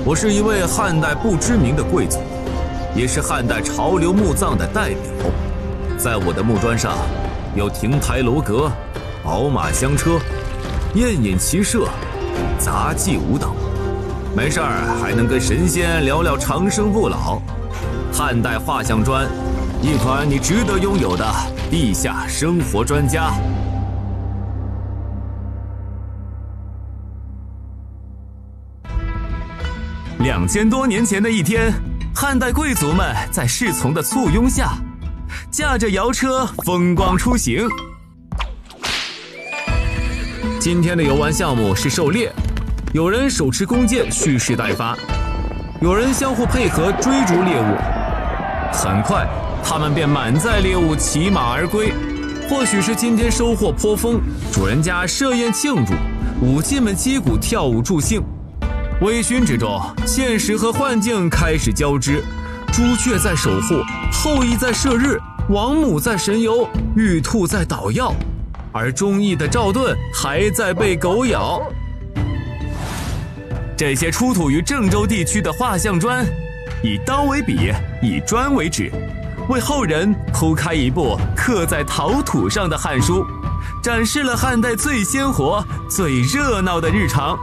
我是一位汉代不知名的贵族，也是汉代潮流墓葬的代表。在我的墓砖上，有亭台楼阁、宝马香车、宴饮骑射、杂技舞蹈，没事儿还能跟神仙聊聊长生不老。汉代画像砖，一款你值得拥有的地下生活专家。2000多年前的一天，汉代贵族们在侍从的簇拥下，驾着摇车风光出行。今天的游玩项目是狩猎，有人手持弓箭蓄势待发，有人相互配合追逐猎物。很快，他们便满载猎物骑马而归。或许是今天收获颇丰，主人家设宴庆祝，武器们击鼓跳舞助兴。微醺之中，现实和幻境开始交织，朱雀在守护，后羿在射日，王母在神游，玉兔在捣药，而忠义的赵盾还在被狗咬。这些出土于郑州地区的画像砖，以刀为笔，以砖为纸，为后人铺开一部刻在陶土上的汉书，展示了汉代最鲜活、最热闹的日常。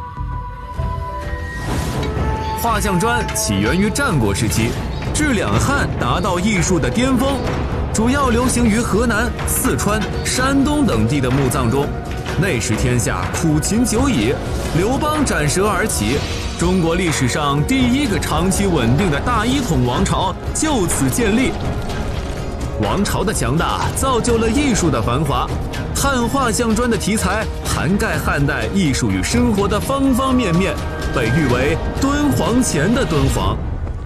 画像砖起源于战国时期，至两汉达到艺术的巅峰，主要流行于河南、四川、山东等地的墓葬中。那时天下苦秦久矣，刘邦斩蛇而起，中国历史上第一个长期稳定的大一统王朝就此建立。王朝的强大造就了艺术的繁华，汉画像砖的题材涵盖汉代艺术与生活的方方面面，被誉为敦煌前的敦煌。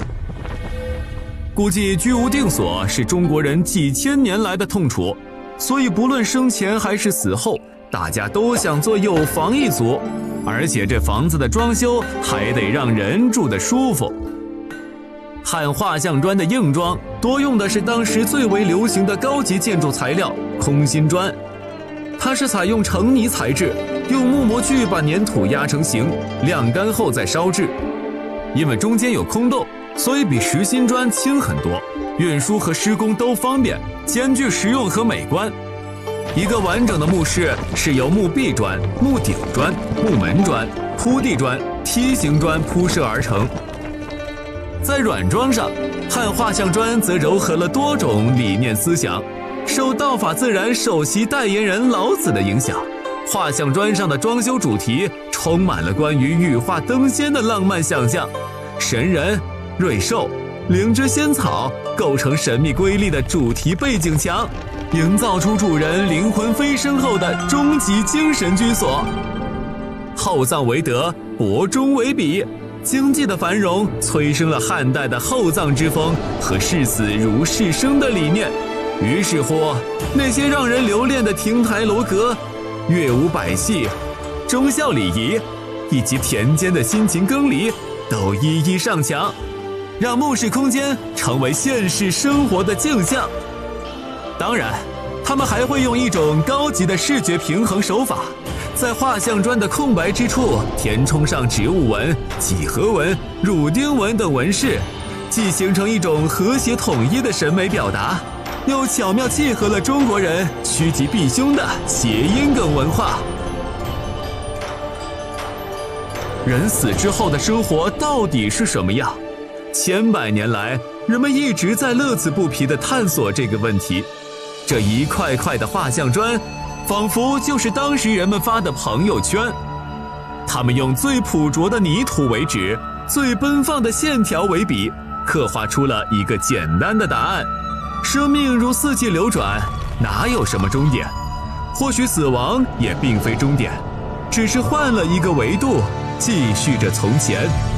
估计居无定所是中国人几千年来的痛楚，所以不论生前还是死后，大家都想做有房一族，而且这房子的装修还得让人住得舒服。汉画像砖的硬装多用的是当时最为流行的高级建筑材料空心砖，它是采用成泥材质，用木模具把粘土压成形，晾干后再烧制。因为中间有空洞，所以比实心砖轻很多，运输和施工都方便，兼具实用和美观。一个完整的墓室是由木壁砖、木顶砖、木门砖、铺地砖、梯形砖铺设而成。在软装上，汉画像砖则糅合了多种理念思想。受道法自然首席代言人老子的影响，画像砖上的装修主题充满了关于羽化登仙的浪漫想象，神人、瑞兽、灵芝仙草构成神秘瑰丽的主题背景墙，营造出主人灵魂飞升后的终极精神居所。厚葬为德，薄中为比，经济的繁荣催生了汉代的厚葬之风和视死如视生的理念。于是乎，那些让人留恋的亭台楼阁、乐舞百戏、忠孝礼仪，以及田间的辛勤耕犁，都一一上墙，让墓室空间成为现实生活的镜像。当然，他们还会用一种高级的视觉平衡手法，在画像砖的空白之处填充上植物纹、几何纹、乳钉纹等纹饰，既形成一种和谐统一的审美表达，又巧妙契合了中国人趋吉避凶的谐音梗文化。人死之后的生活到底是什么样？千百年来，人们一直在乐此不疲地探索这个问题。这一块块的画像砖，仿佛就是当时人们发的朋友圈。他们用最朴拙的泥土为纸，最奔放的线条为笔，刻画出了一个简单的答案：生命如四季流转，哪有什么终点？或许死亡也并非终点，只是换了一个维度，继续着从前。